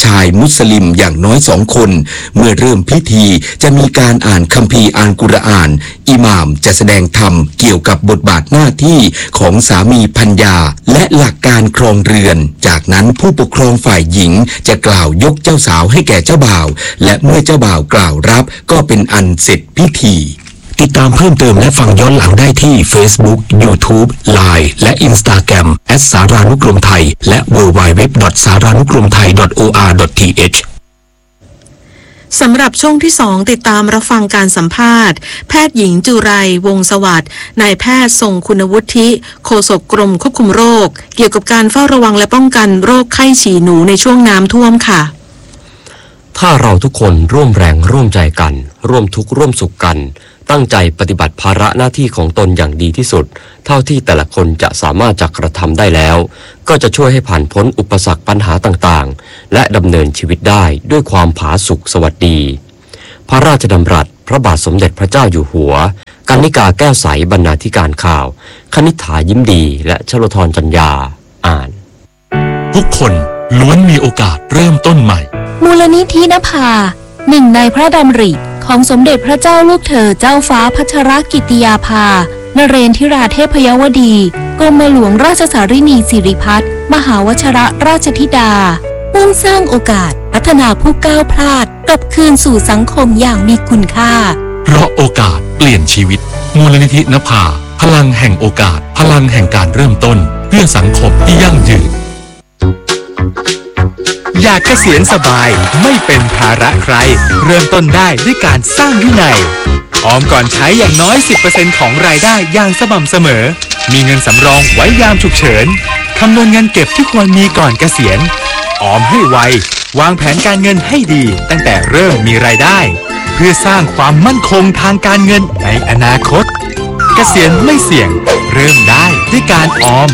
ชายมุสลิมอย่างน้อยสองคนเมื่อเริ่มพิธีจะมีการอ่านคัมภีร์อัลกุรอานอิหม่ามจะแสดงธรรมเกี่ยวกับบทบาทหน้าที่ของสามีภรรยาและหลักการครองเรือนจากนั้นผู้ปกครองฝ่ายหญิงจะกล่าวยกเจ้าสาวให้แก่เจ้าบ่าวและเมื่อเจ้าบ่าวกล่าวรับก็เป็นอันเสร็จพิธีติดตามเพิ่มเติมและฟังย้อนหลังได้ที่ Facebook YouTube ไลน์ และ Instagram แอท สารานุกรมไทยและ ดับเบิลยู ดับเบิลยู ดับเบิลยู ดอท สารานุกรมไทย ดอท โอ อาร์ ดอท ที เอชสำหรับช่วงที่สองติดตามรับฟังการสัมภาษณ์แพทย์หญิงจุไรวงศ์สวัสดิ์นายแพทย์ทรงคุณวุฒิโฆษกกรมควบคุมโรคเกี่ยวกับการเฝ้าระวังและป้องกันโรคไข้ฉี่หนูในช่วงน้ำท่วมค่ะถ้าเราทุกคนร่วมแรงร่วมใจกันร่วมทุกข์ร่วมสุขกันตั้งใจปฏิบัติภาระหน้าที่ของตนอย่างดีที่สุดเท่าที่แต่ละคนจะสามารถจะกระทำได้แล้วก็จะช่วยให้ผ่านพ้นอุปสรรคปัญหาต่างๆและดำเนินชีวิตได้ด้วยความผาสุกสวัสดีพระราชดำรัสพระบาทสมเด็จพระเจ้าอยู่หัวกรรณิกาแก้วใสบรรณาธิการข่าวคณิษฐายิ้มดีและชลธรจัญญาอ่านทุกคนล้วนมีโอกาสเริ่มต้นใหม่มูลนิธินภาหนึ่งในพระดำริของสมเด็จพระเจ้าลูกเธอเจ้าฟ้าพัชรกิติยาภานเรนทิราเทพยวดีกรมหลวงราชสารินีสิริพัฒน์มหาวชรราชธิดามุ่งสร้างโอกาสพัฒนาผู้ก้าวพลาดกลับคืนสู่สังคมอย่างมีคุณค่าเพราะโอกาสเปลี่ยนชีวิตมูลนิธินภาพลังแห่งโอกาสพลังแห่งการเริ่มต้นเพื่อสังคมที่ยั่งยืนอยากเกษียณสบายไม่เป็นภาระใครเริ่มต้นได้ด้วยการสร้างวินัยออมก่อนใช้อย่างน้อย สิบเปอร์เซ็นต์ ของรายได้อย่างสม่ำเสมอมีเงินสำรองไว้ยามฉุกเฉินคำนวณเงินเก็บที่ควรมีก่อนเกษียณออมให้ไววางแผนการเงินให้ดีตั้งแต่เริ่มมีรายได้เพื่อสร้างความมั่นคงทางการเงินในอนาคตเกษียณไม่เสี่ยงเริ่มได้ด้วยการออม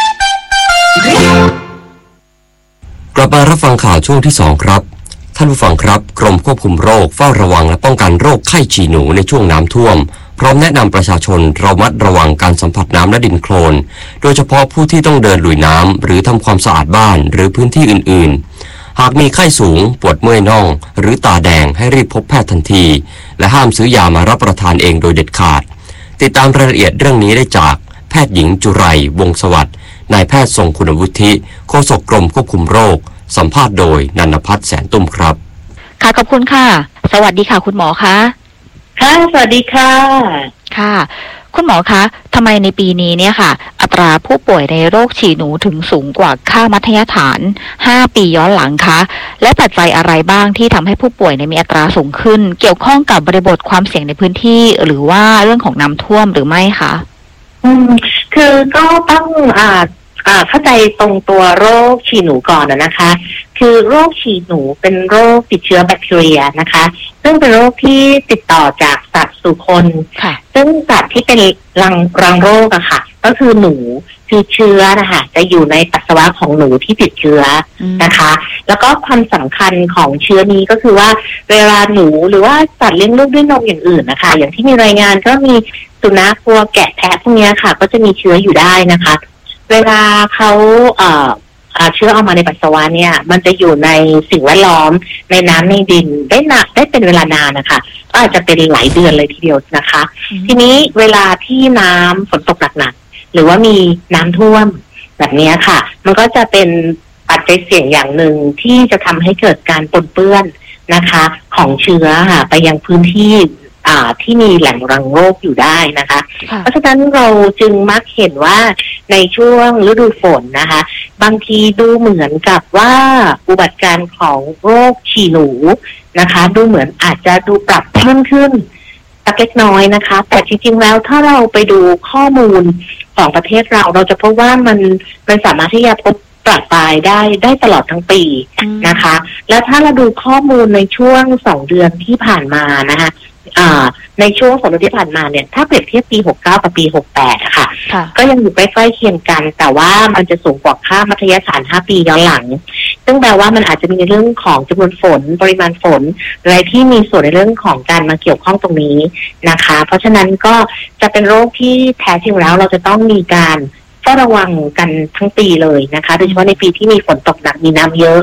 กลับมารับฟังข่าวช่วงที่สองครับท่านผู้ฟังครับกรมควบคุมโรคเฝ้าระวังและป้องกันโรคไข้ฉี่หนูในช่วงน้ำท่วมพร้อมแนะนำประชาชนระมัดระวังการสัมผัสน้ำและดินโคลนโดยเฉพาะผู้ที่ต้องเดินลุยน้ำหรือทำความสะอาดบ้านหรือพื้นที่อื่นๆหากมีไข้สูงปวดเมื่อยน่องหรือตาแดงให้รีบพบแพทย์ทันทีและห้ามซื้อยามารับประทานเองโดยเด็ดขาดติดตามรายละเอียดเรื่องนี้ได้จากแพทย์หญิงจุไรวงศ์สวัสดิ์นายแพทย์ทรงคุณวุฒิโฆษกกรมควบคุมโรคสัมภาษณ์โดยนันทพัฒน์แสนตุ้มครับค่ะขอบคุณค่ะสวัสดีค่ะคุณหมอคะค่ะสวัสดีค่ะค่ะคุณหมอคะทำไมในปีนี้เนี่ยค่ะอัตราผู้ป่วยในโรคฉี่หนูถึงสูงกว่าค่ามัธยฐานห้าปีย้อนหลังคะและปัจจัยอะไรบ้างที่ทำให้ผู้ป่วยในมีอัตราสูงขึ้นเกี่ยวข้องกับบริบทความเสี่ยงในพื้นที่หรือว่าเรื่องของน้ำท่วมหรือไม่คะอืมคือก็ต้องอ่าเข้าใจตรงตัวโรคฉี่หนูก่อนนะคะคือโรคฉี่หนูเป็นโรคติดเชื้อแบคทีเรียนะคะซึ่งเป็นโรคที่ติดต่อจากสัตว์สู่คนซึ่งสัตว์ที่เป็นรังรังโรคอะค่ะก็คือหนูคือเชื้อนะคะจะอยู่ในปัสสาวะของหนูที่ติดเชื้อนะคะแล้วก็ความสำคัญของเชื้อนี้ก็คือว่าเวลาหนูหรือว่าสัตว์เลี้ยงลูกด้วยนมอย่างอื่นนะคะอย่างที่มีรายงานก็มีสุนัขวัวแกะแพะพวกนี้ค่ะก็จะมีเชื้ออยู่ได้นะคะเวลาเขาเอ่อเชื้อออกมาในปัสสาวะเนี่ยมันจะอยู่ในสิ่งแวดล้อมในน้ำในดินได้นานได้เป็นเวลานานนะคะก็อาจจะเป็นหลายเดือนเลยทีเดียวนะคะ ทีนี้เวลาที่น้ำฝนตกหนักๆหรือว่ามีน้ำท่วมแบบนี้ค่ะมันก็จะเป็นปัจจัยเสี่ยงอย่างหนึ่งที่จะทำให้เกิดการปนเปื้อนนะคะของเชื้อค่ะไปยังพื้นที่ที่มีแหล่งรังโรคอยู่ได้นะคะเพราะฉะนั้นเราจึงมักเห็นว่าในช่วงฤดูฝนนะคะบางทีดูเหมือนกับว่าอุบัติการของโรคฉี่หนูนะคะดูเหมือนอาจจะดูปรับเพิ่มขึ้นสักเล็กน้อยนะคะแต่จริงๆแล้วถ้าเราไปดูข้อมูลของประเทศเราเราจะพบว่ามันมันสามารถที่จะพบปรับปลายได้ได้ตลอดทั้งปีนะคะแล้วถ้าเราดูข้อมูลในช่วงสองเดือนที่ผ่านมานะคะในช่วงสองเดือนที่ผ่านมาเนี่ยถ้าเปรียบเทียบปีหกสิบเก้ากับปีหกสิบแปดอะค่ะก็ยังอยู่ใกล้ๆเคียงกันแต่ว่ามันจะสูงกว่าค่ามัธยฐานห้าปีย้อนหลังซึ่งแปลว่ามันอาจจะมีเรื่องของจำนวนฝนปริมาณฝนอะไรที่มีส่วนในเรื่องของการมาเกี่ยวข้องตรงนี้นะคะเพราะฉะนั้นก็จะเป็นโรคที่แท้จริงแล้วเราจะต้องมีการเฝ้าระวังกันทั้งปีเลยนะคะโดยเฉพาะในปีที่มีฝนตกหนักมีน้ำเยอะ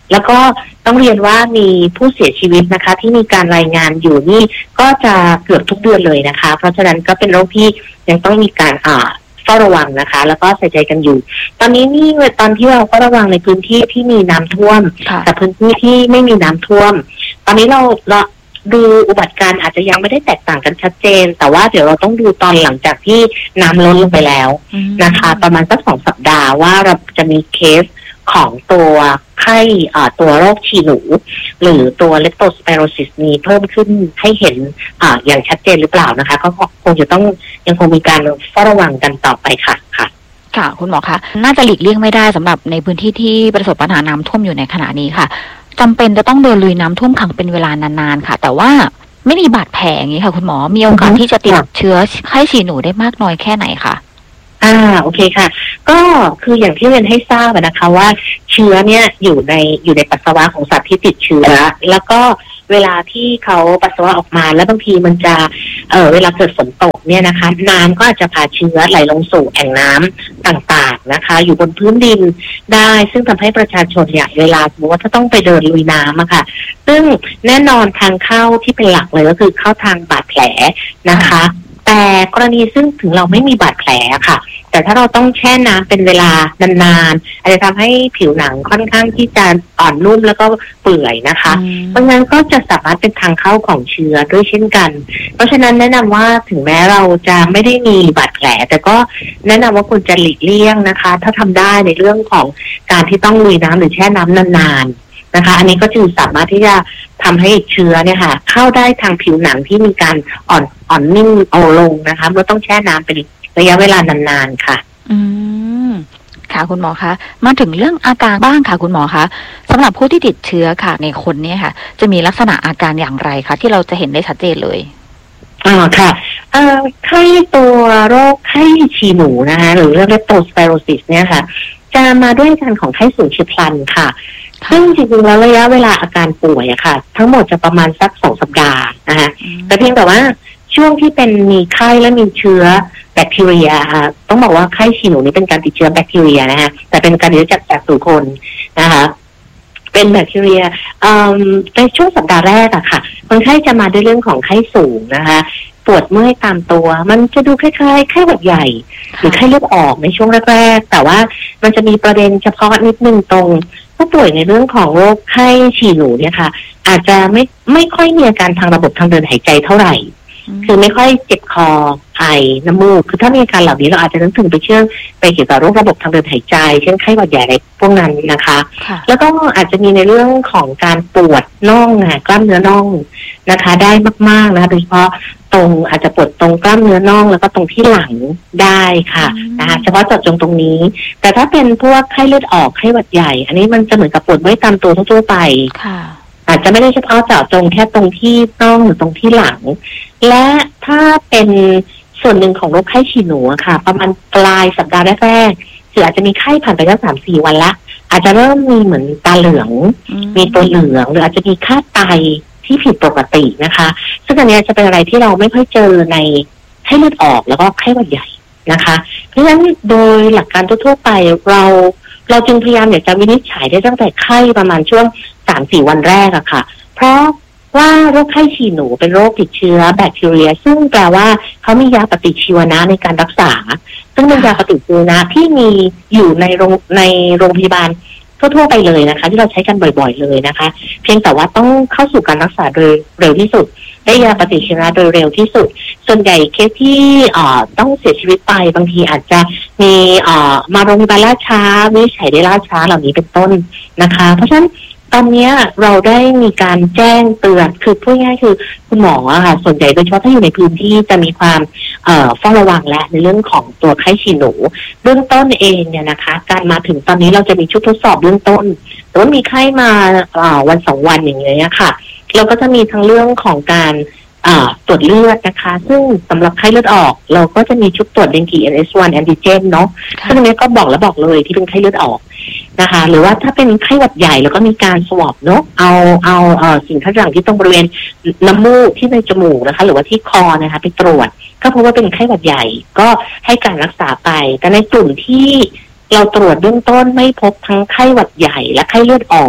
แล้วก็ต้องเรียนว่ามีผู้เสียชีวิตนะคะที่มีการรายงานอยู่นี่ก็จะเกือบทุกเดือนเลยนะคะเพราะฉะนั้นก็เป็นโรคที่ยังต้องมีการอ่าเฝ้าระวังนะคะแล้วก็ใส่ใจกันอยู่ตอนนี้นี่ตอนที่เราเฝ้าระวังในพื้นที่ที่มีน้ำท่วมกับพื้นที่ที่ไม่มีน้ำท่วมตอนนี้เราเราดูอุบัติการอาจจะยังไม่ได้แตกต่างกันชัดเจนแต่ว่าเดี๋ยวเราต้องดูตอนหลังจากที่น้ำล้นลงไปแล้วนะคะประมาณสักสองสัปดาห์ว่าเราจะมีเคสของตัวไข้ตัวโรคฉี่หนูหรือตัวเลปโตสไปโรซิสมีเพิ่มขึ้นให้เห็น อ, อย่างชัดเจนหรือเปล่านะคะก็คงจะต้องยังคงมีการเฝ้าระวังกันต่อไปค่ะค่ะค่ะคุณหมอคะน่าจะหลีกเลี่ยงไม่ได้สำหรับในพื้นที่ที่ประสบปัญหาน้ำท่วมอยู่ในขณะนี้ค่ะจำเป็นจะต้องเดินลุยน้ำท่วมขังเป็นเวลานานๆค่ะแต่ว่าไม่มีบาดแผลอย่างนี้ค่ะคุณหมอมีโอกาสที่จะติดเชื้อไข้ฉี่หนูได้มากน้อยแค่ไหนคะอ่าโอเคค่ะก็คืออย่างที่เรียนให้ทราบนะคะว่าเชื้อเนี่ยอยู่ในอยู่ในปัสสาวะของสัตว์ที่ติดเชื้อแล้วก็เวลาที่เขาปัสสาวะออกมาแล้วบางทีมันจะเออเวลาเกิดฝนตกเนี่ยนะคะน้ำก็อาจจะพาเชื้อไหลลงสู่แอ่งน้ำต่างๆนะคะอยู่บนพื้นดินได้ซึ่งทำให้ประชาชนเนี่ยเวลาสมมติว่าถ้าต้องไปเดินลุยน้ำอะค่ะซึ่งแน่นอนทางเข้าที่เป็นหลักเลยก็คือเข้าทางบาดแผลนะคะแต่กรณีซึ่งถึงเราไม่มีบาดแผลค่ะแต่ถ้าเราต้องแช่น้ำเป็นเวลานานๆอาจจะทำให้ผิวหนังค่อนข้างที่จะอ่อนนุ่มแล้วก็เปื่อยนะคะเพราะงั้นก็จะสามารถเป็นทางเข้าของเชื้อด้วยเช่นกันเพราะฉะนั้นแนะนำว่าถึงแม้เราจะไม่ได้มีบาดแผลแต่ก็แนะนำว่าควรจะหลีกเลี่ยงนะคะถ้าทำได้ในเรื่องของการที่ต้องลุยน้ำหรือแช่น้ำนานๆนะคะอันนี้ก็จะสามารถที่จะทำให้เชื้อเนี่ยค่ะเข้าได้ทางผิวหนังที่มีการอ่อนอ่อนนิ่มเอาลงนะคะเมื่อต้องแช่น้ำเป็นระยะเวลานานๆค่ะอืมค่ะคุณหมอคะมาถึงเรื่องอาการบ้างค่ะคุณหมอคะสำหรับผู้ที่ติดเชื้อค่ะในคนเนี่ยค่ะจะมีลักษณะอาการอย่างไรคะที่เราจะเห็นได้ชัดเจนเลยอ่าค่ะเอ่อไข้ตัวโรคไข้ฉี่หนูนะคะหรือเรียกว่าเลปโตสไปโรซิสเนี่ยค่ะจะมาด้วยอาการของไข้สูงเฉียบพลันค่ะซึ่งจริงๆแล้วระยะเวลาอาการป่วยอะค่ะทั้งหมดจะประมาณสักสองสัปดาห์นะคะแต่เพียงแต่ว่าช่วงที่เป็นมีไข้และมีเชื้อแบคทีเรียค่ะต้องบอกว่าไข้ฉี่หนูนี้เป็นการติดเชื้อแบคทีเรียนะคะแต่เป็นการติดเชื้อจากจากสู่คนนะคะเป็นแบคทีเรียในช่วงสัปดาห์แรกอะค่ะคนไข้จะมาด้วยเรื่องของไข้สูงนะคะปวดเมื่อยตามตัวมันจะดูคล้ายๆไข้หวัดใหญ่หรือไข้เลือดออกในช่วงแรกๆแต่ว่ามันจะมีประเด็นเฉพาะนิดนึงตรงผู้ป่วยในเรื่องของโรคไข้ฉี่หนูเนี่ยค่ะอาจจะไม่ไม่ค่อยมีอาการทางระบบทางเดินหายใจเท่าไหร่คือไม่ค่อยเจ็บคอไอน้ำมูกคือถ้ามีอาการเหล่านี้เราอาจจะนึกถึงไปเชื่อไปเกี่ยวกับโรคระบบทางเดินหายใจเช่นไข้หวัดใหญ่อะไรพวกนั้นนะคะแล้วก็อาจจะมีในเรื่องของการปวดน่องกล้ามเนื้อน่องนะคะได้มากๆนะคะโดยเฉพาะตรงอาจจะปวดตรงกล้ามเนื้อน่องแล้วก็ตรงที่หลังได้ค่ะนะคะเฉพาะเจาะจงตรงนี้แต่ถ้าเป็นพวกไข้เลือดออกไข้หวัดใหญ่อันนี้มันจะเหมือนกับปวดเมื่อยตามตัวทั่วไปอาจจะไม่ได้เฉพาะเจาะจงแค่ตรงที่น่องหรือตรงที่หลังและถ้าเป็นส่วนหนึ่งของโรคไข้ฉี่หนูค่ะประมาณปลายสัปดาห์แรกๆคืออาจจะมีไข้ผ่านไปแค่สามสี่วันละอาจจะเริ่มมีเหมือนตาเหลืองมีตัวเหลืองหรืออาจจะมีค่าไตที่ผิดปกตินะคะซึ่งอันนี้จะเป็นอะไรที่เราไม่ค่อยเจอในไข้เลือดออกแล้วก็ไข้หวัดใหญ่นะคะเพราะฉะนั้นโดยหลักการทั่วๆไปเราเราจึงพยายามอยากจะวินิจฉัยได้ตั้งแต่ไข้ประมาณช่วงสามสี่วันแรกอะค่ะเพราะว่าโรคไข้ฉี่หนูเป็นโรคติดเชื้อแบคทีเรียซึ่งแปลว่าเขามียาปฏิชีวนะในการรักษาซึ่งเป็นยาปฏิชีวนะที่มีอยู่ในโรงในโรงพยาบาลทั่วๆไปเลยนะคะที่เราใช้กันบ่อยๆเลยนะคะเพียงแต่ว่าต้องเข้าสู่การรักษาโดยเร็วที่สุดได้ยาปฏิชีวนะโดยเร็วที่สุดส่วนใหญ่เคสที่อ่าต้องเสียชีวิตไปบางทีอาจจะมีอ่ามาโรงพยาบาลล่าช้าวินิจฉัยได้ล่าช้าเหล่านี้เป็นต้นนะคะเพราะฉะนั้นตอนนี้เราได้มีการแจ้งเตือนคือพูดง่ายๆคือคุณหมออะค่ะส่วนใหญ่โดยเฉพาะถ้าอยู่ในพื้นที่จะมีความเอ่อเฝ้าระวังและในเรื่องของตัวไข้ฉี่หนูเบื้องต้นเองเนี่ยนะคะการมาถึงตอนนี้เราจะมีชุดทดสอบเบื้องต้นแต่ว่ามีไข้มาอ่าวันสองวันอย่างเงี้ยค่ะเราก็จะมีทั้งเรื่องของการตรวจเลือดนะคะซึ่งสำหรับไข้เลือดออกเราก็จะมีชุดตรวจเดงกี เอ็น เอส วัน แอนติเจนเนาะซึ่งอันนี้ก็บอกแล้วบอกเลยที่เป็นไข้เลือดออกนะคะหรือว่าถ้าเป็นไข้หวัดใหญ่แล้วก็มีการสวอปเนาะเอาเอาเอ่อสิ่งต่างๆที่ตรงบริเวณน้ำมูกที่ในจมูกนะคะหรือว่าที่คอนะคะไปตรวจก็พบว่าเป็นไข้หวัดใหญ่ก็ให้การรักษาไปแต่ในกลุ่มที่เราตรวจเบื้องต้นไม่พบทั้งไข้หวัดใหญ่และไข้เลือดออก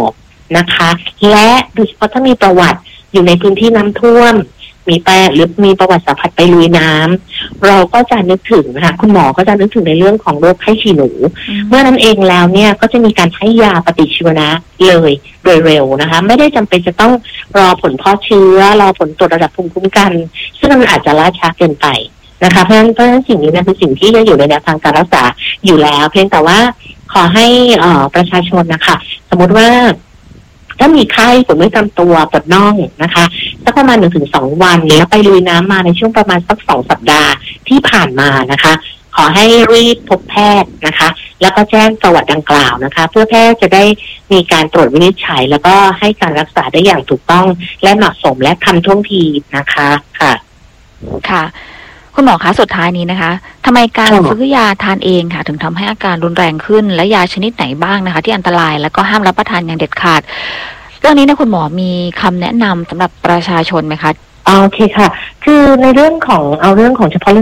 นะคะ และโดยเฉพาะถ้ามีประวัติอยู่ในพื้นที่น้ำท่วมมีไปหรือมีประวัติสัมผัสไปลุยน้ำเราก็จะนึกถึงนะคะคุณหมอก็จะนึกถึงในเรื่องของโรคไข้ฉี่หนูเมื่อนั้นเองแล้วเนี่ยก็จะมีการให้ยาปฏิชีวนะเลยโดยเร็วนะคะไม่ได้จำเป็นจะต้องรอผลเพาะเชื้อรอผลตรวจระดับภูมิคุ้มกันซึ่งมันอาจจะล่าช้าเกินไปนะคะเพราะฉะนั้นเพราะฉะนั้นสิ่งนี้เนี่ยเป็นสิ่งที่จะอยู่ในแนวทางการรักษาอยู่แล้วเพียงแต่ว่าขอให้เอ่อประชาชนนะคะสมมติว่าถ้ามีไข้ปวดเมื่อยตามตัวปวดน่องนะคะสักประมาณหนึ่งถึงสองวันแล้วไปลุยน้ำมาในช่วงประมาณสักสองสัปดาห์ที่ผ่านมานะคะขอให้รีบพบแพทย์นะคะแล้วก็แจ้งประวัติดังกล่าวนะคะเพื่อแพทย์จะได้มีการตรวจวินิจฉัยแล้วก็ให้การรักษาได้อย่างถูกต้องและเหมาะสมและทันท่วงทีนะคะค่ะค่ะคุณหมอคะสุดท้ายนี้นะคะทำไมการซื้อยาทานเองค่ะถึงทำให้อาการรุนแรงขึ้นและยาชนิดไหนบ้างนะคะที่อันตรายแล้วก็ห้ามรับประทานอย่างเด็ดขาดเรื่องนี้นะคุณหมอมีคำแนะนำสำหรับประชาชนไหมคะโอเคค่ะคือในเรื่องของเอาเรื่องของเฉพาะ